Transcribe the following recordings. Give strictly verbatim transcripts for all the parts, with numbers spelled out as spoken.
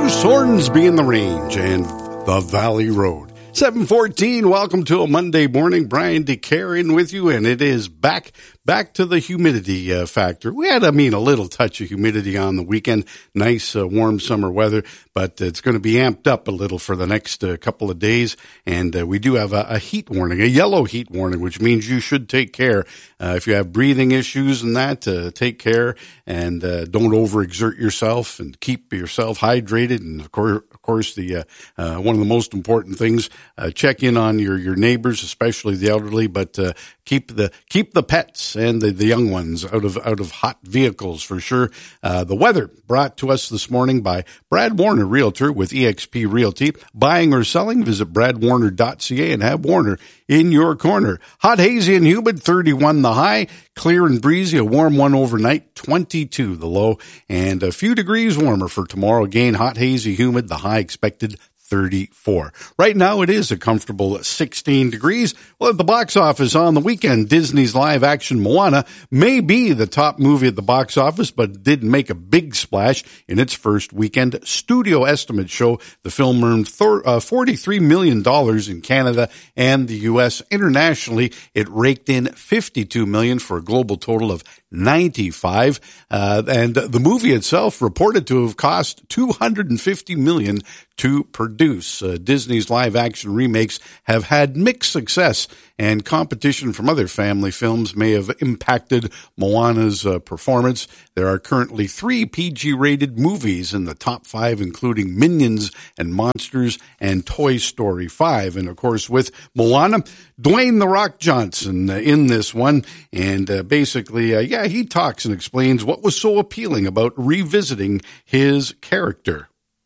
Bruce Hornsby in the Range and the Valley Road. seven fourteen, welcome to a Monday morning. Brian DeCare in with you, and it is back back to the humidity uh, factor. We had, I mean, a little touch of humidity on the weekend. Nice, uh, warm summer weather, but it's going to be amped up a little for the next uh, couple of days. And uh, we do have a, a heat warning, a yellow heat warning, which means you should take care. Uh, if you have breathing issues and that, uh, take care and uh, don't overexert yourself and keep yourself hydrated. And of course, of course, the uh, uh, one of the most important things, uh, check in on your, your neighbors, especially the elderly, but uh, keep the keep the pets and the, the young ones out of out of hot vehicles for sure. Uh, the weather brought to us this morning by Brad Warner, Realtor with E X P Realty. Buying or selling, visit brad warner dot c a and have Warner in your corner. Hot, hazy, and humid, thirty-one the high. Clear and breezy, a warm one overnight, twenty-two the low. And a few degrees warmer for tomorrow. Again, hot, hazy, humid, the high expected thirty-four. Right now it is a comfortable sixteen degrees. Well, at the box office on the weekend, Disney's live action Moana may be the top movie at the box office, but it didn't make a big splash in its first weekend. Studio estimates show the film earned forty-three million dollars in Canada and the U S. Internationally, it raked in fifty-two million dollars for a global total of ninety-five. Uh, and the movie itself reported to have cost two hundred fifty million dollars to produce. Uh, Disney's live-action remakes have had mixed success, and competition from other family films may have impacted Moana's uh, performance. There are currently three P G-rated movies in the top five, including Minions and Monsters and Toy Story five. And, of course, with Moana, Dwayne "The Rock" Johnson uh, in this one. And uh, basically, uh, yeah, he talks and explains what was so appealing about revisiting his character.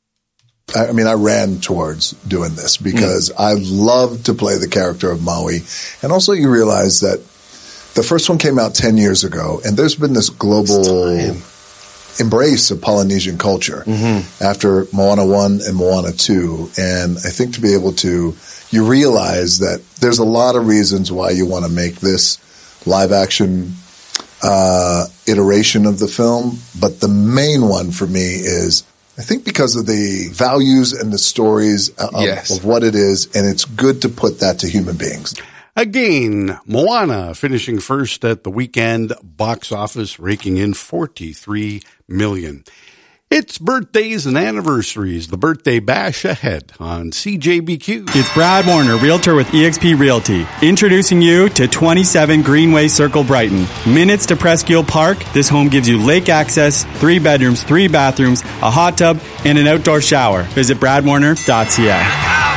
I mean, I ran towards doing this because mm. I love to play the character of Maui. And also you realize that the first one came out ten years ago, and there's been this global embrace of Polynesian culture mm-hmm. after Moana one and Moana two. And I think to be able to, you realize that there's a lot of reasons why you want to make this live action uh, iteration of the film. But the main one for me is, I think because of the values and the stories of, yes. of what it is, and it's good to put that to human beings. Again, Moana finishing first at the weekend box office, raking in forty-three million dollars. It's birthdays and anniversaries. The birthday bash ahead on C J B Q. It's Brad Warner, Realtor with E X P Realty, introducing you to twenty-seven Greenway Circle, Brighton. Minutes to Presqu'île Park. This home gives you lake access, three bedrooms, three bathrooms, a hot tub, and an outdoor shower. Visit brad warner dot c a.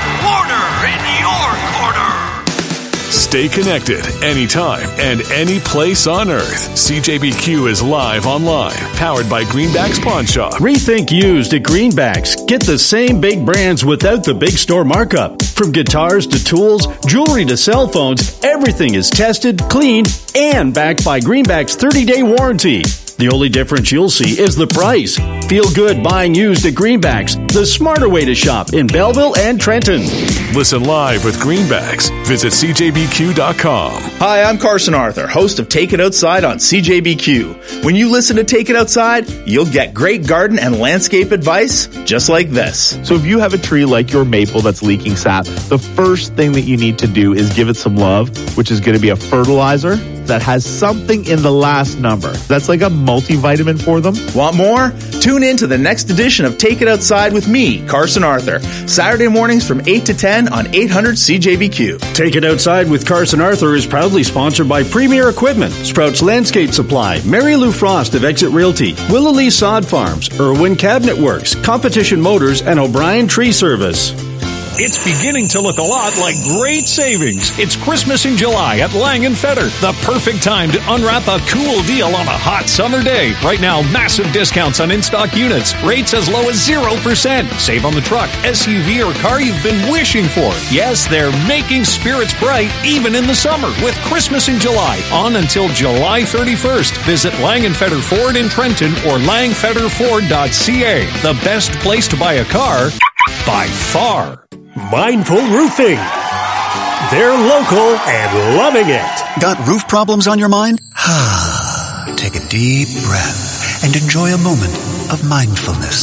Stay connected anytime and any place on earth. C J B Q is live online, powered by Greenbacks Pawn Shop. Rethink used at Greenbacks. Get the same big brands without the big store markup. From guitars to tools, jewelry to cell phones, everything is tested, cleaned, and backed by Greenbacks' thirty-day warranty. The only difference you'll see is the price. Feel good buying used at Greenbacks, the smarter way to shop in Belleville and Trenton. Listen live with Greenbacks. Visit c j b q dot com. Hi, I'm Carson Arthur, host of Take It Outside on C J B Q. When you listen to Take It Outside, you'll get great garden and landscape advice just like this. So if you have a tree like your maple that's leaking sap, the first thing that you need to do is give it some love, which is going to be a fertilizer that has something in the last number. That's like a multivitamin for them. Want more? Tune in to the next edition of Take It Outside with me, Carson Arthur. Saturday mornings from eight to ten on eight hundred C J B Q. Take It Outside with Carson Arthur is proudly sponsored by Premier Equipment, Sprouts Landscape Supply, Mary Lou Frost of Exit Realty, Willow Sod Farms, Irwin Cabinet Works, Competition Motors, and O'Brien Tree Service. It's beginning to look a lot like great savings. It's Christmas in July at Lang and Feder. The perfect time to unwrap a cool deal on a hot summer day. Right now, massive discounts on in-stock units. Rates as low as zero percent. Save on the truck, S U V, or car you've been wishing for. Yes, they're making spirits bright even in the summer with Christmas in July on until July thirty-first. Visit Lang and Feder Ford in Trenton or lang feder ford dot c a. The best place to buy a car by far. Mindful Roofing. They're local and loving it. Got roof problems on your mind? Take a deep breath and enjoy a moment of mindfulness.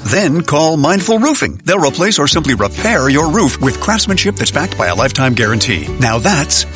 Then call Mindful Roofing. They'll replace or simply repair your roof with craftsmanship that's backed by a lifetime guarantee. Now that's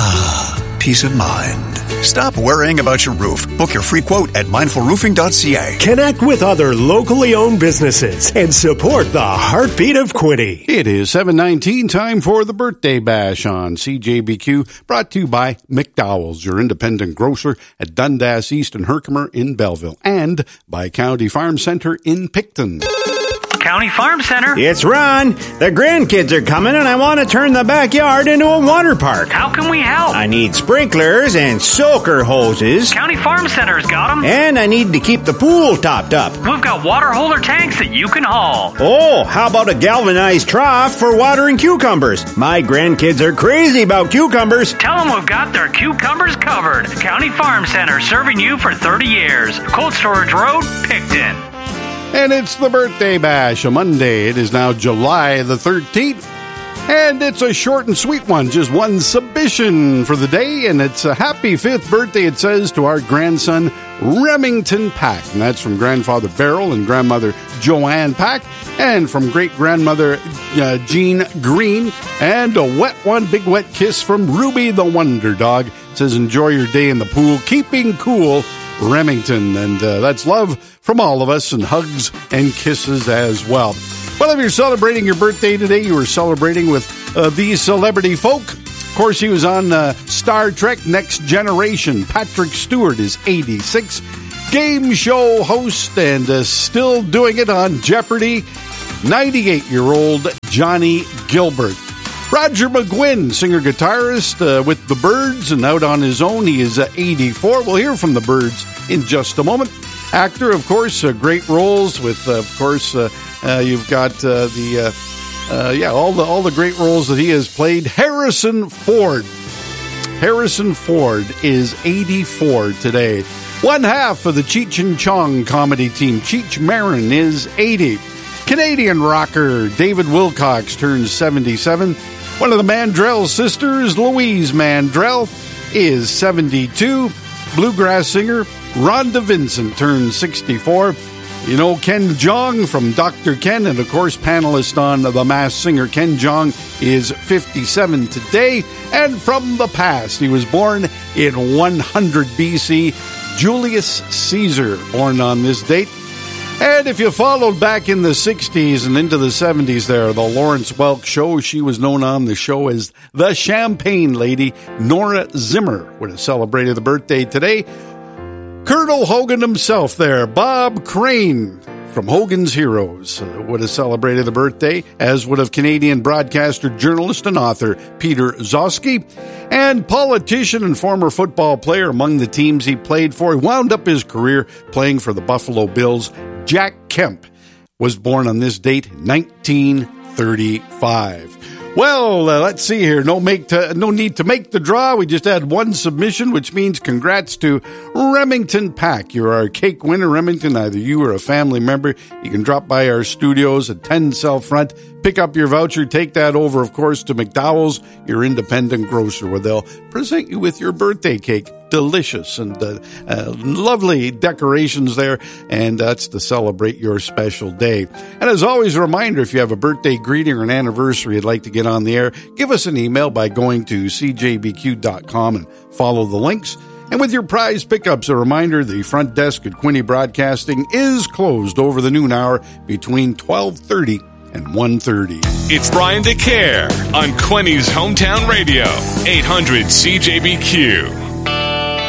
peace of mind. Stop worrying about your roof. Book your free quote at mindful roofing dot c a. Connect with other locally owned businesses and support the heartbeat of Quinte. It is seven nineteen, time for the Birthday Bash on C J B Q, brought to you by McDowell's, your independent grocer at Dundas East and Herkimer in Belleville, and by County Farm Center in Picton. County Farm Center. It's Ron. The grandkids are coming and I want to turn the backyard into a water park. How can we help? I need sprinklers and soaker hoses. County Farm Center's got them. And I need to keep the pool topped up. We've got water holder tanks that you can haul. Oh, how about a galvanized trough for watering cucumbers? My grandkids are crazy about cucumbers. Tell them we've got their cucumbers covered. County Farm Center, serving you for thirty years. Cold Storage Road, Picton. And it's the Birthday Bash, a Monday. It is now July the thirteenth. And it's a short and sweet one, just one submission for the day. And it's a happy fifth birthday, it says, to our grandson, Remington Pack. And that's from grandfather Beryl and grandmother Joanne Pack. And from great-grandmother uh, Jean Green. And a wet one, big wet kiss from Ruby the Wonder Dog. It says, enjoy your day in the pool, keeping cool, Remington. And uh, that's love from all of us, and hugs and kisses as well. Well, if you're celebrating your birthday today, you were celebrating with uh, these celebrity folk. Of course, he was on uh, Star Trek Next Generation. Patrick Stewart is eighty-six. Game show host and uh, still doing it on Jeopardy! ninety-eight-year-old Johnny Gilbert. Roger McGuinn, singer-guitarist uh, with the Byrds, and out on his own, he is uh, eighty-four. We'll hear from the Byrds in just a moment. Actor, of course, uh, great roles with, uh, of course, uh, uh, you've got uh, the, uh, uh, yeah, all the all the great roles that he has played. Harrison Ford. Harrison Ford is eighty-four today. One half of the Cheech and Chong comedy team, Cheech Marin, is eighty. Canadian rocker David Wilcox turns seventy-seven. One of the Mandrell sisters, Louise Mandrell, is seventy-two. Bluegrass singer Rhonda Vincent turns sixty-four. You know Ken Jeong from Doctor Ken, and of course panelist on The Masked Singer. Ken Jeong is fifty-seven today. And from the past, he was born in one hundred B C. Julius Caesar, born on this date. And if you followed back in the sixties and into the seventies there, the Lawrence Welk Show, she was known on the show as the Champagne Lady. Nora Zimmer would have celebrated the birthday today. Colonel Hogan himself there, Bob Crane from Hogan's Heroes, uh, would have celebrated the birthday, as would have Canadian broadcaster, journalist, and author Peter Zosky. And politician and former football player among the teams he played for. He wound up his career playing for the Buffalo Bills. Jack Kemp was born on this date, nineteen thirty-five. Well, uh, let's see here. No make to, no need to make the draw. We just had one submission, which means congrats to Remington Pack. You're our cake winner, Remington. Either you or a family member. You can drop by our studios at ten South Front, pick up your voucher, take that over, of course, to McDowell's, your independent grocer, where they'll present you with your birthday cake. Delicious and uh, uh, lovely decorations there, and that's to celebrate your special day. And as always, a reminder, if you have a birthday greeting or an anniversary you'd like to get on the air, give us an email by going to c j b q dot com and follow the links. And with your prize pickups, a reminder, the front desk at Quinte Broadcasting is closed over the noon hour between twelve thirty and one thirty. It's Brian DeCare on Quinte's Hometown Radio, eight hundred C J B Q.